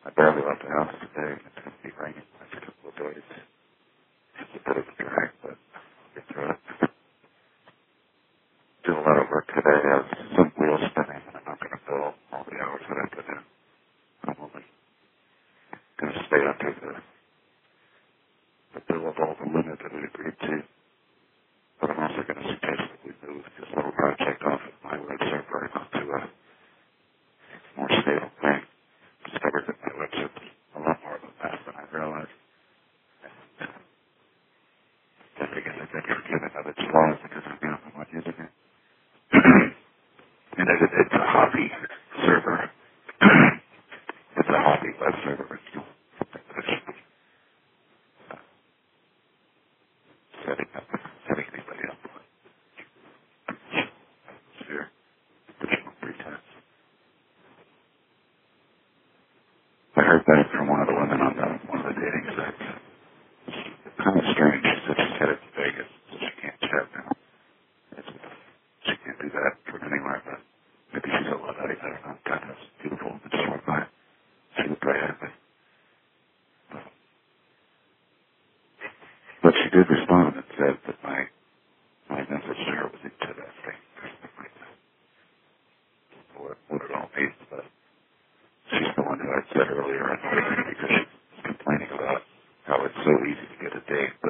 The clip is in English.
I barely left the house today. It's going to be raining the next couple of days. It's a bit of a drag, but I'll get through it. Did a lot of work today. I have some wheels spinning, and I'm not going to bill all the hours that I put in. I'm only going to stay under the bill of all the limit that we agreed to. But I'm also going to suggest that we move this little project off of my web server and onto a more stable thing. Discovered that my website was a lot more of a mess than I realized. Just because I've been forgiven of its flaws because I'm the only one using it. And it's a hobby server. It's a hobby web server. It's not setting anybody up for severe additional pretense. I heard that from one of the women on one of the dating sites. It's kind of strange. She said she's headed to Vegas, so she can't chat now. She can't do that from anywhere, but maybe she's a Luddite. I don't know. God, that's beautiful. It's just went by. She was very happy. But she did respond and said that my message to her was interesting. What it all means, but she's the one who I said earlier on because she's complaining about how it's so easy to get a date